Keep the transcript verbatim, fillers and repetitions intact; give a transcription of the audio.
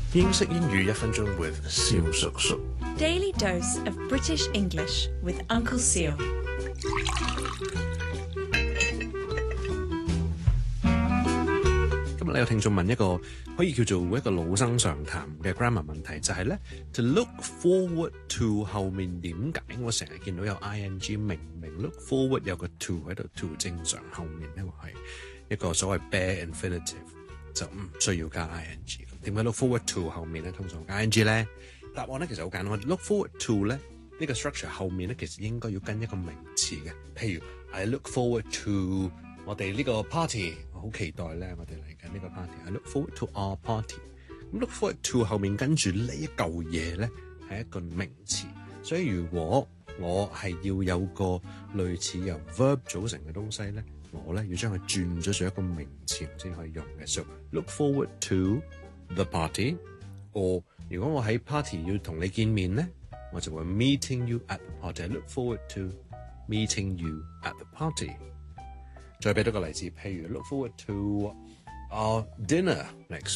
英式英語一分鐘 with 蕭叔叔。 Daily dose of British English with Uncle Seal. 今日咧有聽眾問一個可以叫做一個老生常談嘅 grammar 問題，就係咧 to look forward to 後面點解我成日見到有 ing， 明明 look forward 有個 to 喺度 to 正常，後面因為係一個所謂 bare infinitive 就唔需要加 ing。點解 look forward to 後面咧通常加 ing 咧？答案咧其實好簡單，我 look forward to 咧呢個 structure 後面咧其實應該要跟一個名詞嘅，譬如 I look forward to 我哋呢個 party， 我好期待咧我哋嚟緊呢個 party。I look forward to our party。咁 look forward to 後面跟住呢一嚿嘢咧係一個名詞，所以如果我係要有個類似由 verb 組成嘅東西咧，我咧要將佢轉咗做一個名詞先可以用嘅。So look forward to the party， or 如果我喺 party 要同你見面咧，我就會 meeting you at the party。I look forward to meeting you at the party。再俾多個例子，譬如 look forward to our dinner next